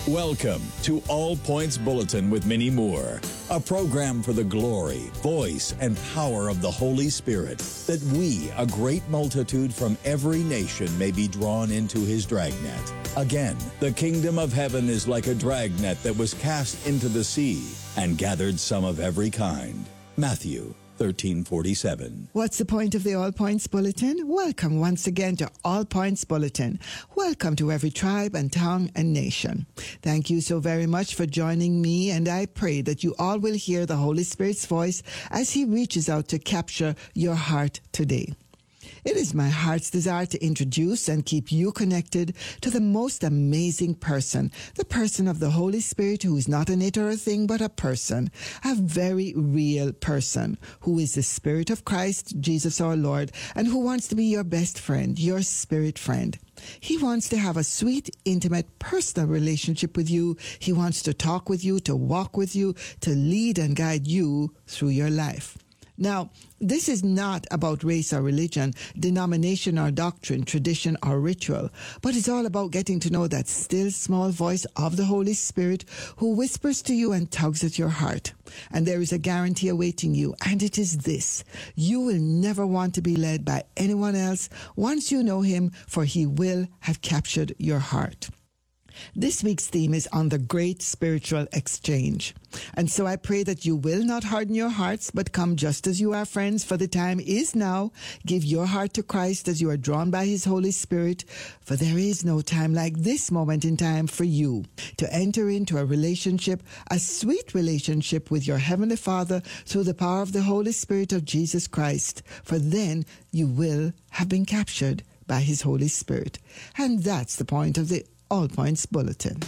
Welcome to All Points Bulletin with Minnie Moore, a program for the glory, voice, and power of the Holy Spirit, that we, a great multitude from every nation, may be drawn into his dragnet. Again, the kingdom of heaven is like a dragnet that was cast into the sea and gathered some of every kind. Matthew 13:47. What's the point of the All Points Bulletin? Welcome once again to All Points Bulletin. Welcome to every tribe and tongue and nation. Thank you so very much for joining me, and I pray that you all will hear the Holy Spirit's voice as he reaches out to capture your heart today. It is my heart's desire to introduce and keep you connected to the most amazing person, the person of the Holy Spirit, who is not an it or a thing, but a person, a very real person, who is the Spirit of Christ, Jesus our Lord, and who wants to be your best friend, your spirit friend. He wants to have a sweet, intimate, personal relationship with you. He wants to talk with you, to walk with you, to lead and guide you through your life. Now, this is not about race or religion, denomination or doctrine, tradition or ritual, but it's all about getting to know that still small voice of the Holy Spirit who whispers to you and tugs at your heart. And there is a guarantee awaiting you, and it is this: you will never want to be led by anyone else once you know him, for he will have captured your heart. This week's theme is on the great spiritual exchange. And so I pray that you will not harden your hearts, but come just as you are, friends, for the time is now. Give your heart to Christ as you are drawn by his Holy Spirit, for there is no time like this moment in time for you to enter into a relationship, a sweet relationship with your Heavenly Father through the power of the Holy Spirit of Jesus Christ, for then you will have been captured by his Holy Spirit. And that's the point of the All Points Bulletin.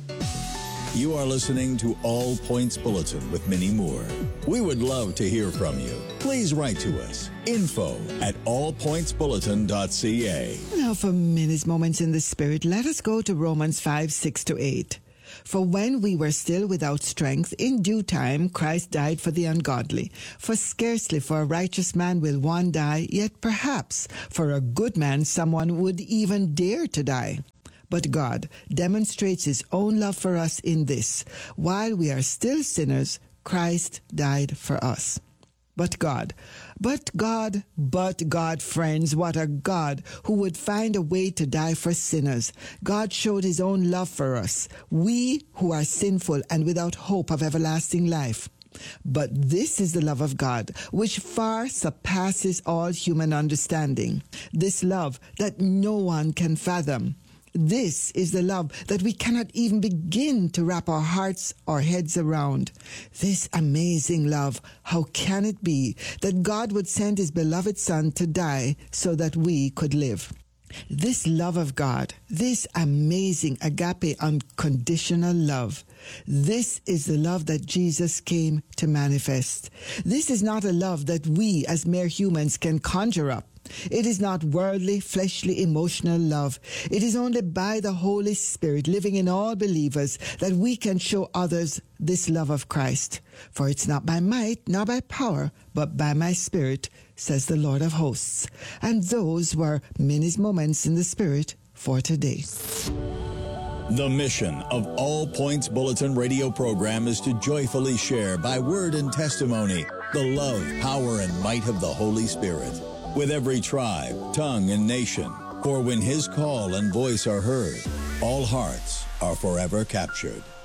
You are listening to All Points Bulletin with Minnie Moore. We would love to hear from you. Please write to us, info@allpointsbulletin.ca. Now for Minnie's Moments in the Spirit, let us go to Romans 5:6-8. For when we were still without strength, in due time Christ died for the ungodly. For scarcely for a righteous man will one die, yet perhaps for a good man someone would even dare to die. But God demonstrates his own love for us in this: while we are still sinners, Christ died for us. But God, friends, what a God who would find a way to die for sinners. God showed his own love for us, we who are sinful and without hope of everlasting life. But this is the love of God, which far surpasses all human understanding. This love that no one can fathom. This is the love that we cannot even begin to wrap our hearts or heads around. This amazing love, how can it be that God would send his beloved Son to die so that we could live? This love of God, this amazing agape unconditional love, this is the love that Jesus came to manifest. This is not a love that we as mere humans can conjure up. It is not worldly, fleshly, emotional love. It is only by the Holy Spirit living in all believers that we can show others this love of Christ. For it's not by might, nor by power, but by my Spirit, says the Lord of hosts. And those were Minnie's Moments in the Spirit for today. The mission of All Points Bulletin radio program is to joyfully share by word and testimony the love, power, and might of the Holy Spirit with every tribe, tongue, and nation. For when his call and voice are heard, all hearts are forever captured.